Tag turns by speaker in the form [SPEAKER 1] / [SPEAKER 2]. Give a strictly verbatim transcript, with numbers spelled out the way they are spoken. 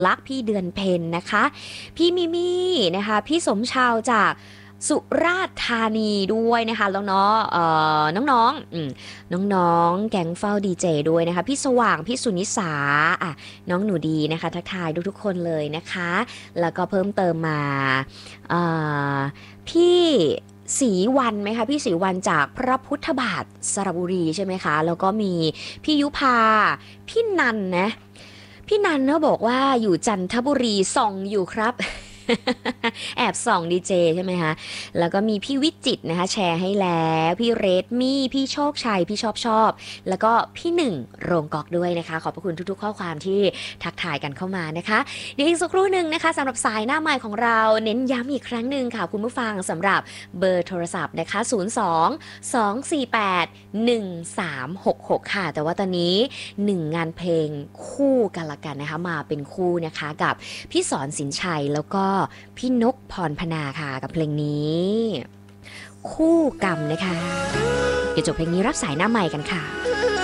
[SPEAKER 1] ลักษณ์พี่เดือนเพ็ญนะคะพี่มิมี่นะคะพี่สมชาวจากสุราษฎร์ธานีด้วยนะคะแล้วเนาะเอ่อน้องๆอืมน้องๆแก๊งเฝ้าดีเจด้วยนะคะพี่สว่างพี่สุนิสาอ่ะน้องหนูดีนะคะทักทายทุกๆคนเลยนะคะแล้วก็เพิ่มเติมมาเอ่อพี่ศรีวันไหมคะพี่ศรีวันจากพระพุทธบาทสระบุรีใช่ไหมคะแล้วก็มีพี่ยุพาพี่นันนะ พี่นันเขาบอกว่าอยู่จันทบุรีส่องอยู่ครับแอบส่องดีเจใช่ไหมคะแล้วก็มีพี่วิจิตรนะคะแชร์ให้แล้วพี่เรดมี่พี่โชคชัยพี่ชอบชอบแล้วก็พี่หนึ่งโรงกอกด้วยนะคะขอบพระคุณทุกๆข้อความที่ทักทายกันเข้ามานะคะเดี๋ยวอีกสักครู่หนึ่งนะคะสำหรับสายหน้าใหม่ของเราเน้นย้ำอีกครั้งหนึ่งค่ะคุณผู้ฟังสำหรับเบอร์โทรศัพท์นะคะศูนย์ สอง สอง สี่ แปด หนึ่ง สาม หก หกค่ะแต่ว่าตอนนี้หนึ่งงานเพลงคู่กันละกันนะคะมาเป็นคู่นะคะกับพี่สอนสินชัยแล้วก็พี่นกพรพนาค่ะกับเพลงนี้คู่กรรมนะคะเดี๋ยวจบเพลงนี้รับสายหน้าใหม่กันค่ะ